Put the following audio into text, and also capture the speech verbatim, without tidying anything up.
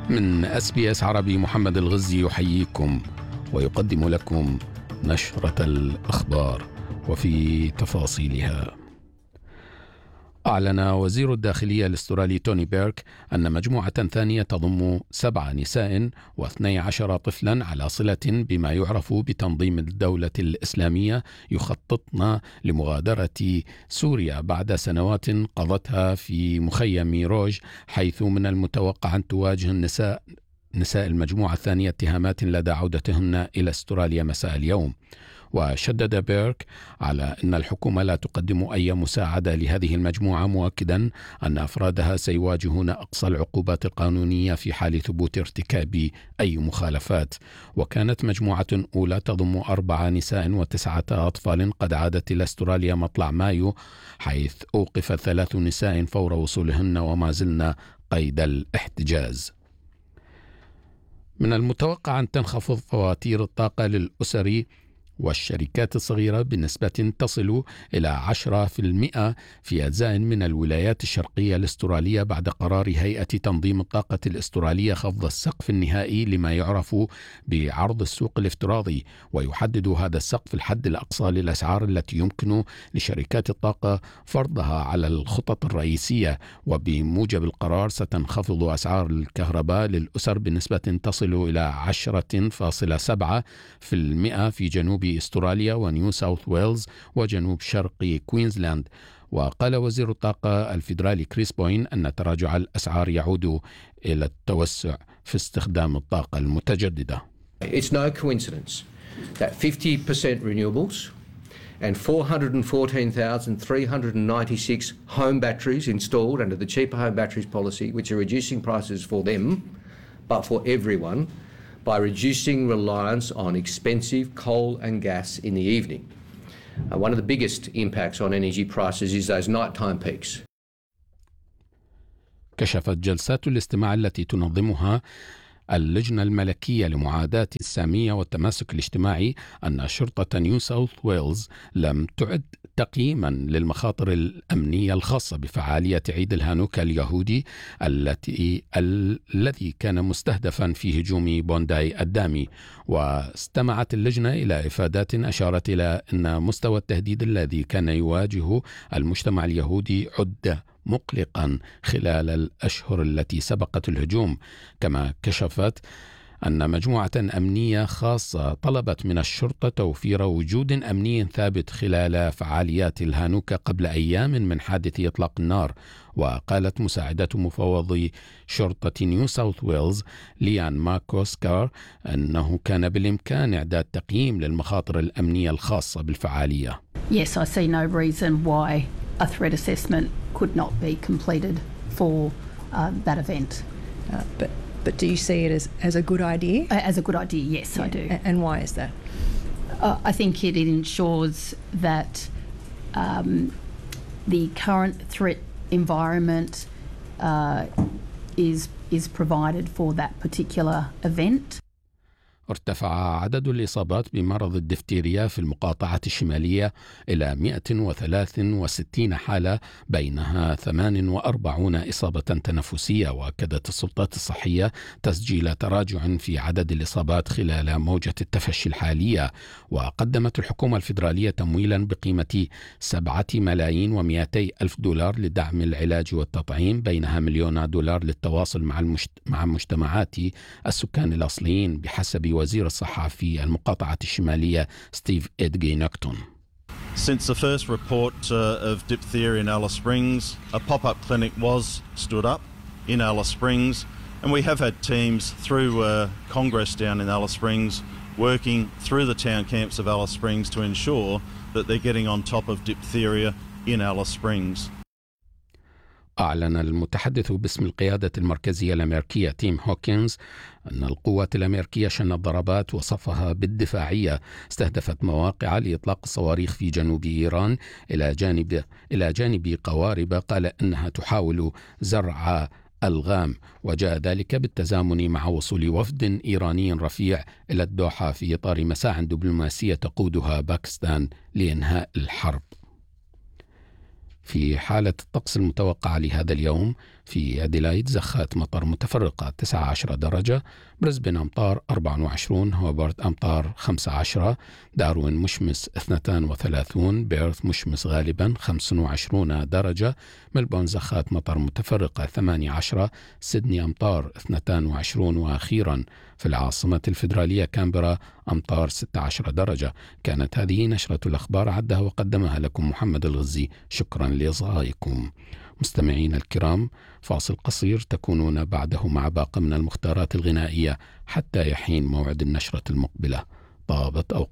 من إس بي إس عربي محمد الغزي يحييكم ويقدم لكم نشرة الأخبار وفي تفاصيلها. أعلن وزير الداخلية الأسترالي توني بيرك أن مجموعة ثانية تضم سبع نساء واثني عشر طفلا على صلة بما يعرف بتنظيم الدولة الإسلامية يخططن لمغادرة سوريا بعد سنوات قضتها في مخيم روج، حيث من المتوقع أن تواجه النساء نساء المجموعة الثانية اتهامات لدى عودتهن إلى أستراليا مساء اليوم. وشدد بيرك على أن الحكومة لا تقدم أي مساعدة لهذه المجموعة، مؤكدا أن أفرادها سيواجهون أقصى العقوبات القانونية في حال ثبوت ارتكاب أي مخالفات. وكانت مجموعة أولى تضم أربع نساء وتسعة أطفال قد عادت إلى أستراليا مطلع مايو، حيث أوقف ثلاث نساء فور وصولهن وما زلن قيد الاحتجاز. من المتوقع أن تنخفض فواتير الطاقة للأسر والشركات الصغيرة بنسبة تصل إلى عشرة بالمئة في أجزاء من الولايات الشرقية الأسترالية بعد قرار هيئة تنظيم الطاقة الأسترالية خفض السقف النهائي لما يعرف بعرض السوق الافتراضي، ويحدد هذا السقف الحد الأقصى للأسعار التي يمكن لشركات الطاقة فرضها على الخطط الرئيسية. وبموجب القرار ستنخفض أسعار الكهرباء للأسر بنسبة تصل إلى عشرة فاصلة سبعة بالمئة في جنوب أستراليا ونيو ساوث ويلز وجنوب شرق كوينزلاند. وقال وزير الطاقة الفيدرالي كريس بوين أن تراجع الأسعار يعود إلى التوسع في استخدام الطاقة المتجددة. It's no coincidence that fifty percent renewables and four hundred fourteen thousand three hundred ninety-six home batteries installed under the Cheaper Home Batteries policy, which are reducing prices for them, but for everyone, by reducing reliance on expensive coal and gas in the evening. Uh, one of the biggest impacts on energy prices is those nighttime peaks. كشفت جلسات الاستماع التي تنظمها اللجنة الملكية لمعاداة السامية والتماسك الاجتماعي أن شرطة نيو ساوث ويلز لم تعد تقييما للمخاطر الأمنية الخاصة بفعالية عيد الهانوكا اليهودي التي الذي كان مستهدفا في هجوم بونداي الدامي. واستمعت اللجنة إلى إفادات أشارت إلى أن مستوى التهديد الذي كان يواجه المجتمع اليهودي عد مقلقا خلال الأشهر التي سبقت الهجوم. كما كشفت أن مجموعة أمنية خاصة طلبت من الشرطة توفير وجود أمني ثابت خلال فعاليات الهانوكا قبل أيام من حادث إطلاق النار. وقالت مساعدة مفوض شرطة نيو ساوث ويلز ليان ماكوسكار أنه كان بالإمكان إعداد تقييم للمخاطر الأمنية الخاصة بالفعالية. Yes, I see no reason why a threat assessment could not be completed for uh, that event. Uh, but but do you see it as, as a good idea? Uh, as a good idea, yes, yeah. I do. A- and why is that? Uh, I think it, it ensures that um, the current threat environment uh, is is provided for that particular event. ارتفع عدد الإصابات بمرض الدفتيريا في المقاطعة الشمالية إلى مئة وثلاثة وستين حالة، بينها ثمان وأربعين إصابة تنفسية. وأكدت السلطات الصحية تسجيل تراجع في عدد الإصابات خلال موجة التفشي الحالية. وقدمت الحكومة الفيدرالية تمويلا بقيمة سبعة ملايين ومئتي ألف دولار لدعم العلاج والتطعيم، بينها مليون دولار للتواصل مع المجت... مع مجتمعات السكان الأصليين، بحسب وزير الصحة في المقاطعة الشمالية ستيف إدغي نوكتون. Since the first report uh, of diphtheria in Alice Springs, a pop-up clinic was stood up in Alice Springs, and we have had teams through uh, Congress down in Alice Springs working through the town camps of Alice Springs to ensure that they're getting on top of diphtheria in Alice Springs. أعلن المتحدث باسم القيادة المركزية الأمريكية تيم هوكنز أن القوات الأمريكية شنت ضربات وصفها بالدفاعية استهدفت مواقع لإطلاق الصواريخ في جنوب إيران إلى جانب إلى جانب قوارب قال أنها تحاول زرع ألغام، وجاء ذلك بالتزامن مع وصول وفد إيراني رفيع إلى الدوحة في إطار مساع دبلوماسية تقودها باكستان لإنهاء الحرب. في حالة الطقس المتوقعة لهذا اليوم، في أديلايد زخات مطر متفرقة تسعة عشر درجة، بريسبن أمطار أربعة وعشرين، هوبرت أمطار خمسة عشر، داروين مشمس اثنين وثلاثين، بيرث مشمس غالبا خمسة وعشرين درجة، ملبون زخات مطر متفرقة ثمانية عشر، سيدني أمطار اثنين وعشرين، وأخيرا في العاصمة الفيدرالية كامبرا أمطار ستة عشر درجة. كانت هذه نشرة الأخبار عدها وقدمها لكم محمد الغزي، شكرا لإصغائكم. مستمعين الكرام، فاصل قصير تكونون بعده مع باقي من المختارات الغنائية حتى يحين موعد النشرة المقبلة. طابت أوقات.